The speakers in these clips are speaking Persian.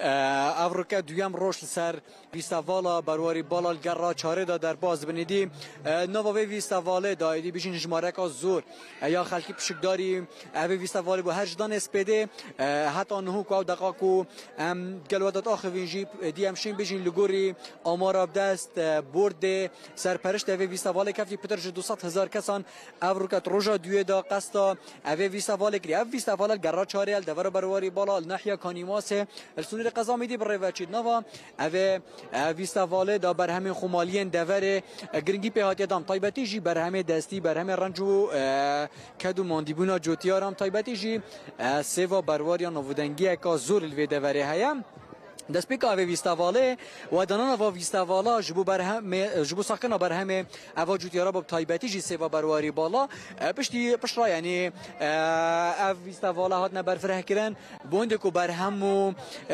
افریقا دویم روش سر ویستوالا برواری بالا گرا چاره دا در باز بندی نووی ویستواله دایدی بیشین جماره کا زور یا خلکی پشکداری اوی ویستواله با هر جدان اسپیده حتی نهو کو دقاقو گلودات آخوینجی دی همشین بیشین لگوری آمار دست برد سرپرشت اوی ویستواله کفتی پترش 200,000 کسان افریقا روجا دوی دا قستا اوی ویستواله کری اوی ویستواله گرا چاره دور برواری بالا ناحیه کانیماسه السونیر قضا میدی بر روچید نوا اوه ویستواله دا بر همه خمالین دور گرنگی پیهاتی دام تایبتی جی بر همه دستی بر همه رنجو کدو ماندیبونا جوتیارم تایبتی جی سیوا برواریا نوودنگی که زور الوی دوره هیم دست پیک اوه ویستواله و دانان و ویستوالا جبو جبو ساکن بر همه اوا جوتیارا با تایبتی جی سیوا برواری بالا پشت را یعنی او ویستوالا هات نبر فرح کرن بوند کو بر همو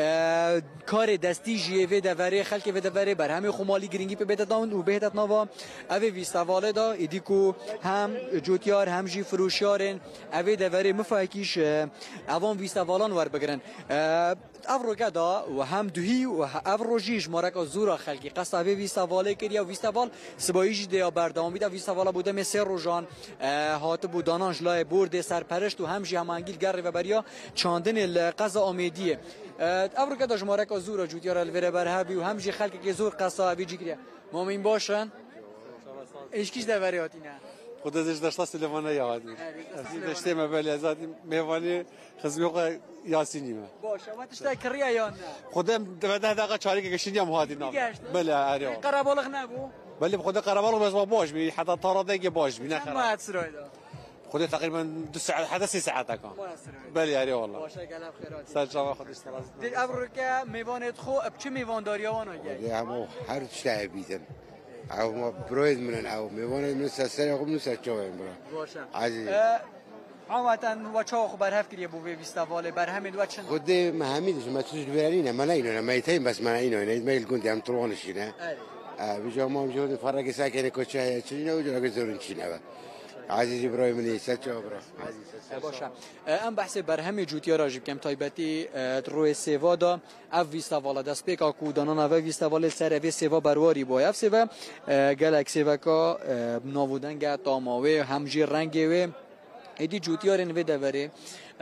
کار دستی جی و دوره خلک و دوره بر همه خمالی گرینگی په بهت داون و بهت نوا اوه ویستواله دا ایدی کو هم جوتیار هم جی فروشیارن اوه دوره مفاکیش اوان ویستوالان ور بگرن افریقا دا و هم دوهی و افروجیش مارک زورا خلقی قصد اوه ویستواله کریا ویستوال سباییش دیا بردامی دا ویستواله بوده مثل روزان هات بودانانش لای برد سرپرشت و همجی همانگیل گر و بریا چاندن القضا آمیدیه افریقا دا مارک زورا جوتیار الوره برهبی و همجی خلقی که زور قصد اوه جی کریا مامین باشن ایشکیش دوری هاتینه خود ازش داشته سلیمانه یادی از داشته مبلی ازاد میوانی خزیوق یاسینی ما باشه وقتش تا کریه یا نه خودم 10 دقیقه چاری که گشتیم هادی نام بله آره قرابالغ نبو بله خود قرابالغ بس باش بی حتی طراده باش بی نه ما تسرویدا خود تقریبا 2 ساعات حتى 3 ساعات كان بله آره والله باشه گلاب خیرات سرجا خودش تراز در افریقا میوانت خو چه میوانداری وانا گه همو هر چه بیدن او ما بروید منن او میوانه من سر خوب نسر چاویم برا باشه عزیز عامتاً و چه خو بر هفت کریه بو ویستواله بر همین و چند خود محمدش ما توش برینه من اینو میتیم بس من اینو میل گوندی هم تروانشینه بجا ما میجود فرق ساکن کوچه چینه و جرا زورن چینه عزیزی برای منی سچا برا عزیز باشه ام بحث بر همه جوتیا راجب کم تایبتی روی سیوا دا او ویستواله دست پیکا کودانان او ویستواله سر او سیوا برواری بای اف سیوا گلک سیوا کا ناودنگ تاماوه همجی رنگی و ایدی جوتیا رن و دوره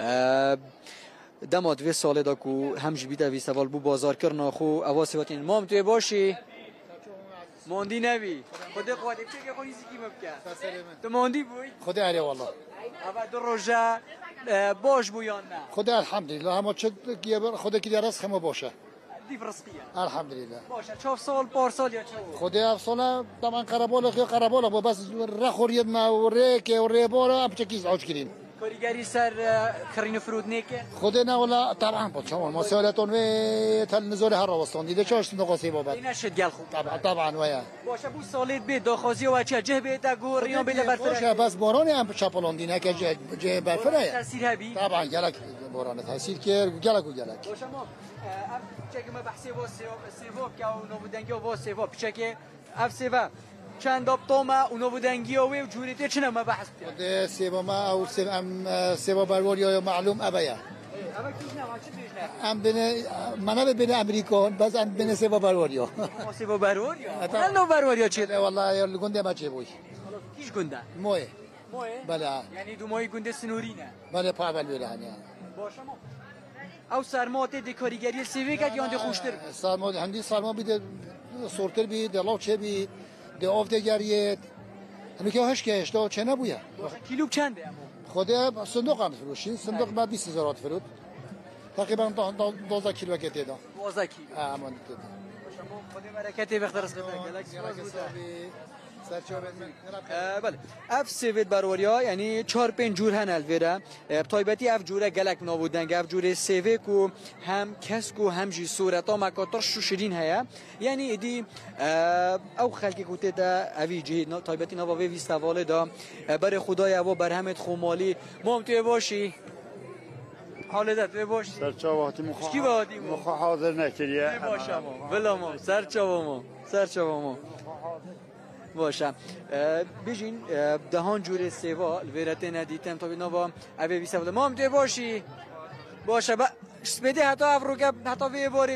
دماد و ساله دا کو همجی بیده ویستوال بو بازار کرنا خو اوا سیواتین مام توی باشی ماندی نبی خدا قادر چه که خونی زیکی مبکن تو ماندی بوی خدا علی والله اول دو روزه باش بویان نه خدا الحمدلله همه چه خدا که درست خمه باشه دیف رزقیه الحمدلله باشه 4 سال پارسال یا چه خدا افسانه طبعا قراباله بس رخورید ما و ریک و ریبالا هم چکیز عوج کردیم کاریگری سر خرین فرود نیکه خدا نه ولا طبعا بود شما مسئولتون و تل نزول هر راستان دیده چاش نقاطی بابد این شد گل خوب طبعا ویا باشه بو سالید به داخازی و چه جه به تا گوریان به برفره باشه بس باران هم چپلان دینه که جه برفره تاثیر هبی طبعا گلک باران تاثیر که گلک و گلک باشه ما چه که ما بحثی با سیوا که اون نبودنگی و سیوا پیچه که اف سیوا چند آبتوما اونو بودنگی و جوریته چنم ما بحث ده سیوا ما او سیوا برواری یا معلوم ابیا ام بین منابع بین امریکا بس ام بین سیوا برواری سیوا برواری نه نو برواری چه والله یا گنده ما چه بوی کیش گنده موه بله یعنی دو ماهی گنده سنورینه بله پاول بیرانی باشه ما او سرمات دکاریگری سیوی که یانده خوشتر سرمات هندی سرمات بیده سورتر بید دلاو چه بید ده آف دگریت همین که هش کهش دا چه نبویه کیلو چنده خدا صندوق هم فروشی صندوق بعد 20,000 فرود تقریبا 12 کیلو که تیدا 12 کیلو امان تیدا شما خدا برکتی بخیر است بله اف سیویت برواریا یعنی 4-5 جور هن الویره تایبتی اف جوره گلک نابودنگ اف جوره سیوی کو هم کس کو هم جی صورتا مکاتر شوشرین هیا یعنی ایدی او خلقی کوته دا اوی جی تایبتی نواوی ویستواله دا بر خدای او بر همت خومالی مام توی باشی حالت توی باشی سرچاواتی مخا حاضر نکریه باشم بلا ما سرچاوا ما باشه بیشین دهان جور سیوا الورته ندیدم تا بینوا اوی ویسا ما هم توی باشی باشه با سپیده حتی افروگه حتی وی باری